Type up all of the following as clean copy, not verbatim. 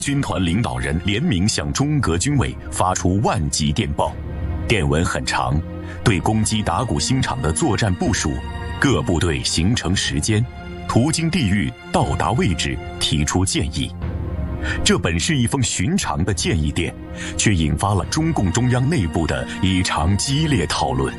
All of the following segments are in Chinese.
军团领导人联名向中革军委发出万级电报，电文很长，对攻击打鼓新场的作战部署、各部队行程时间、途经地域、到达位置提出建议。这本是一封寻常的建议电，却引发了中共中央内部的一场激烈讨论。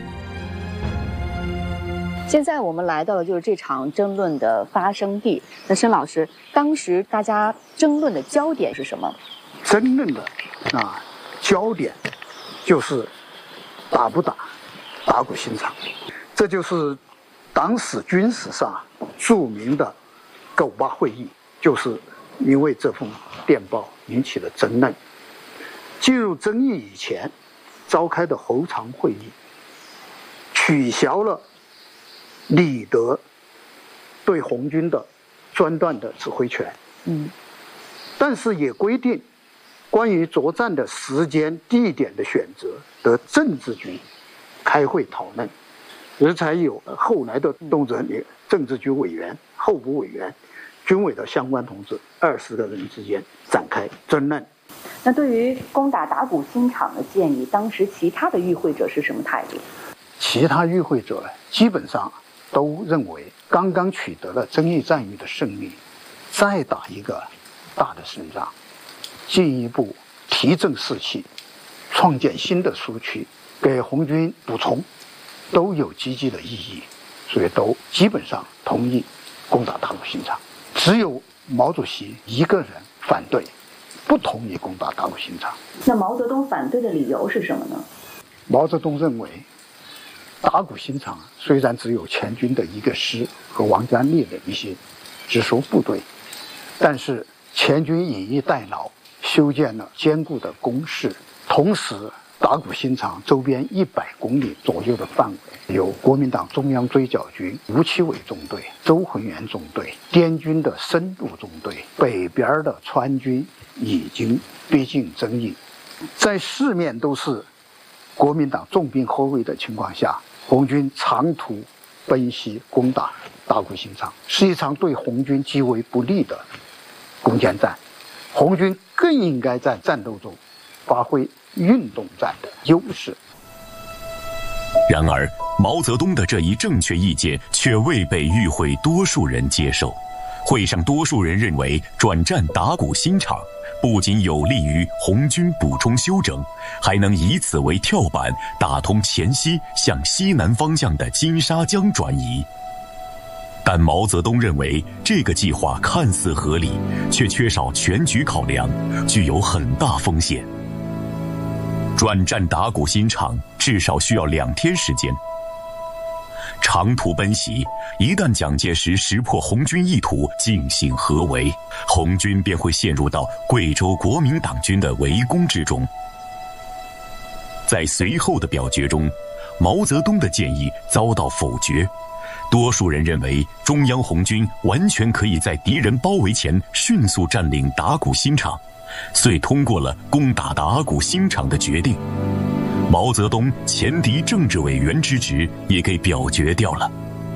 现在我们来到了就是这场争论的发生地。那申老师，当时大家争论的焦点是什么？ 争论的焦点就是打不打打鼓新场，这就是党史军史上著名的狗坝会议，就是因为这封电报引起了争论。进入争议以前召开的侯常会议取消了李德对红军的专断的指挥权，但是也规定关于作战的时间地点的选择得政治局开会讨论，而才有后来的动作政治局委员、候补委员、军委的相关同志20个人之间展开争论。 那对于攻打打鼓新场的建议，当时其他的与会者是什么态度？ 其他与会者基本上都认为，刚刚取得了遵义战役的胜利，再打一个大的胜仗，进一步提振士气，创建新的苏区，给红军补充，都有积极的意义，所以都基本上同意攻打打鼓新场。只有毛主席一个人反对，不同意攻打打鼓新场。 那毛泽东反对的理由是什么呢？ 毛泽东认为，打鼓新场虽然只有前军的一个师和王家烈的一些直属部队，但是前军以逸待劳，修建了坚固的工事，同时打鼓新场周边100公里左右的范围有国民党中央追剿军吴奇伟纵队、周浑元纵队、滇军的深入纵队，北边的川军已经逼近遵义，在四面都是国民党重兵后卫的情况下，红军长途奔袭攻打打鼓新场，是一场对红军极为不利的攻坚战。红军更应该在战斗中发挥运动战的优势。 然而，毛泽东的这一正确意见却未被与会多数人接受。会上多数人认为，转战打鼓新场不仅有利于红军补充休整，还能以此为跳板，打通黔西向西南方向的金沙江转移。但毛泽东认为，这个计划看似合理，却缺少全局考量，具有很大风险。转战打鼓新场至少需要2天时间。长途奔袭，一旦蒋介石识破红军意图进行合围，红军便会陷入到贵州国民党军的围攻之中。在随后的表决中，毛泽东的建议遭到否决。多数人认为，中央红军完全可以在敌人包围前迅速占领打鼓新场，遂通过了攻打打鼓新场的决定。毛泽东前敌政治委员之职也给表决掉了。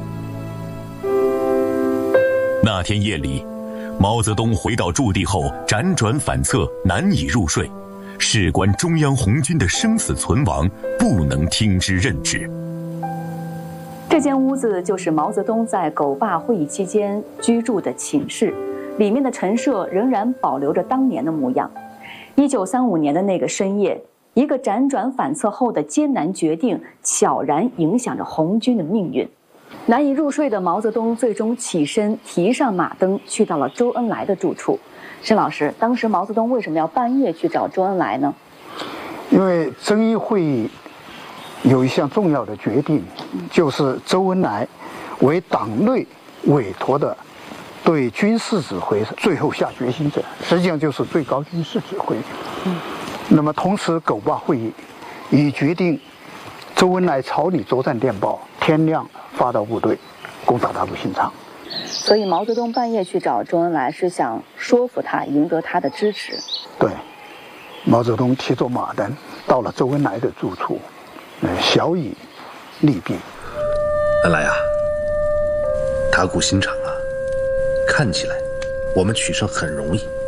那天夜里，毛泽东回到驻地后辗转反侧，难以入睡，事关中央红军的生死存亡，不能听之任之。 这间屋子就是毛泽东在狗坝会议期间居住的寝室，里面的陈设仍然保留着当年的模样。1935年的那个深夜，一个辗转反侧后的艰难决定，悄然影响着红军的命运。难以入睡的毛泽东最终起身，提上马灯，去到了周恩来的住处。申老师，当时毛泽东为什么要半夜去找周恩来呢？ 因为遵义会议有一项重要的决定，就是周恩来为党内委托的对军事指挥最后下决心者，实际上就是最高军事指挥。那么同时，狗坝会议已决定周恩来草拟作战电报，天亮发到部队，攻打打鼓新场。 所以毛泽东半夜去找周恩来，是想说服他，赢得他的支持。 对，毛泽东提着马灯到了周恩来的住处，小以利弊。 恩来啊，打鼓新场啊，看起来我们取胜很容易。